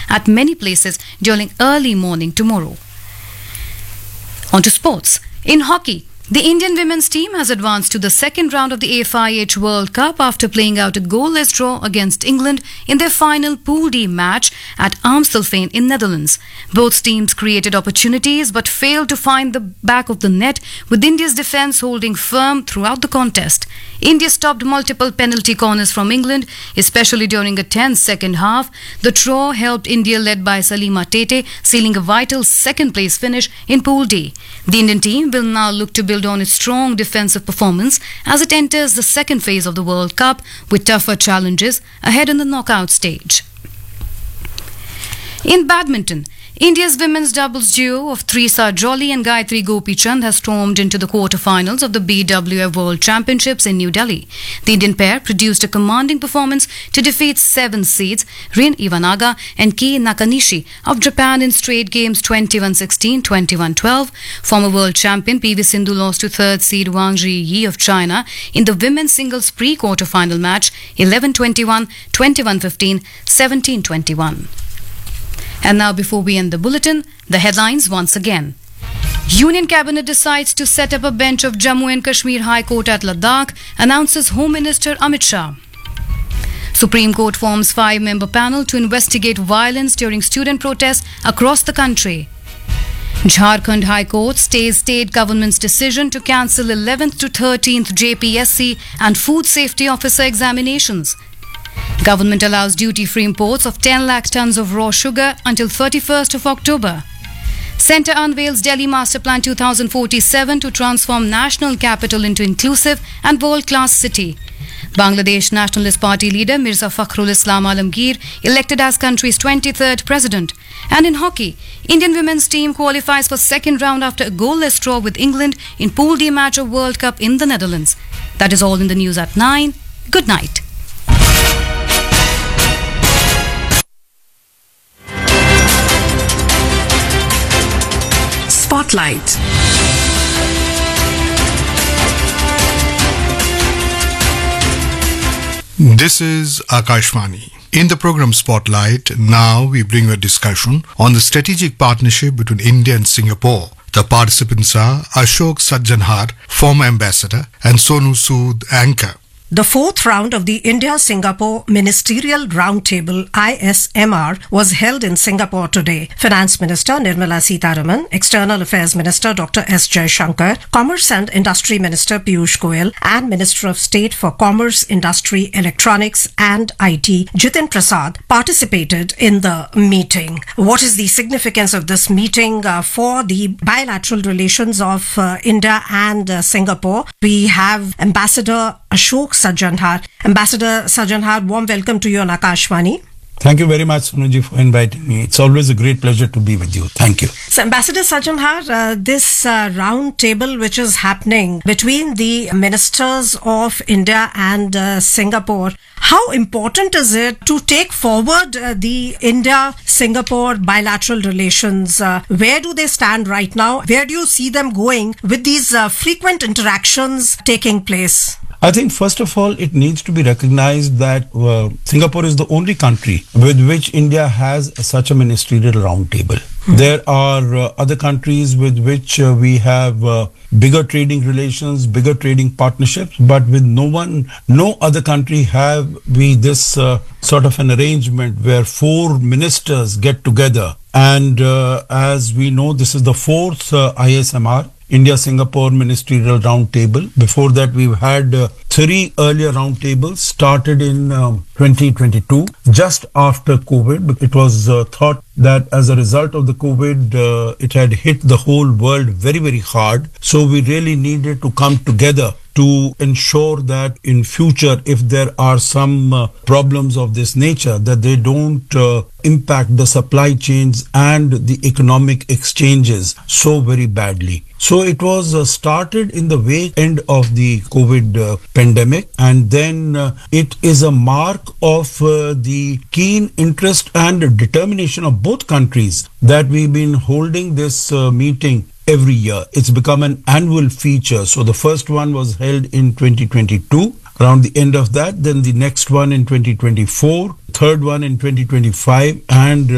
at many places during early morning tomorrow. On to sports. In hockey, the Indian women's team has advanced to the second round of the AFIH World Cup after playing out a goalless draw against England in their final Pool D match at Amstelveen in Netherlands. Both teams created opportunities but failed to find the back of the net, with India's defence holding firm throughout the contest. India stopped multiple penalty corners from England, especially during a tense second half. The draw helped India, led by Salima Tete, sealing a vital second-place finish in Pool D. The Indian team will now look to build on its strong defensive performance as it enters the second phase of the World Cup with tougher challenges ahead in the knockout stage. In badminton, India's women's doubles duo of Trisa Jolly and Gayatri Gopichand has stormed into the quarter-finals of the BWF World Championships in New Delhi. The Indian pair produced a commanding performance to defeat 7 seeds Rin Iwanaga and Kei Nakanishi of Japan in straight games 21-16, 21-12. Former world champion PV Sindhu lost to third seed Wang Zhiyi of China in the women's singles pre-quarter-final match 11-21, 21-15, 17-21. And now, before we end the bulletin, the headlines once again. Union Cabinet decides to set up a bench of Jammu and Kashmir High Court at Ladakh, announces Home Minister Amit Shah. Supreme Court forms 5-member panel to investigate violence during student protests across the country. Jharkhand High Court stays state government's decision to cancel 11th to 13th JPSC and Food Safety Officer examinations. Government allows duty-free imports of 10 lakh tons of raw sugar until 31st of October. Centre unveils Delhi Master Plan 2047 to transform national capital into inclusive and world-class city. Bangladesh Nationalist Party leader Mirza Fakhrul Islam Alamgir elected as country's 23rd president. And in hockey, Indian women's team qualifies for second round after a goalless draw with England in Pool D match of World Cup in the Netherlands. That is all in the news at 9. Good night. Spotlight. This is Akashvani. In the program Spotlight, now we bring you a discussion on the strategic partnership between India and Singapore. The participants are Ashok Sajjanhar, former ambassador, and Sonu Sood, anchor. The fourth round of the India-Singapore Ministerial Roundtable ISMR was held in Singapore today. Finance Minister Nirmala Sitharaman, External Affairs Minister Dr. S. Jaishankar, Commerce and Industry Minister Piyush Goyal, and Minister of State for Commerce, Industry, Electronics and IT, Jitin Prasad, participated in the meeting. What is the significance of this meeting for the bilateral relations of India and Singapore? We have Ambassador Ashok Sajjanhar. Ambassador Sajjanhar, warm welcome to you on Akashvani. Thank you very much, Sunuji, for inviting me. It's always a great pleasure to be with you. Thank you. So, Ambassador Sajjanhar, this round table which is happening between the ministers of India and Singapore, how important is it to take forward the India-Singapore bilateral relations? Where do they stand right now? Where do you see them going with these frequent interactions taking place? I think, first of all, it needs to be recognized that Singapore is the only country with which India has such a ministerial roundtable. There are other countries with which we have bigger trading relations, bigger trading partnerships, but with no other country have we this sort of an arrangement where 4 ministers get together. And as we know, this is the 4th ISMR. India-Singapore Ministerial Roundtable. Before that, we've had 3 earlier roundtables started in 2022, just after COVID. It was thought that as a result of the COVID, it had hit the whole world very, very hard. So we really needed to come together to ensure that in future, if there are some problems of this nature, that they don't impact the supply chains and the economic exchanges so very badly. So it was started in the wake end of the COVID pandemic, and then it is a mark of the keen interest and determination of both countries that we've been holding this meeting every year. It's become an annual feature. So the first one was held in 2022. Around the end of that, then the next one in 2024, third one in 2025, and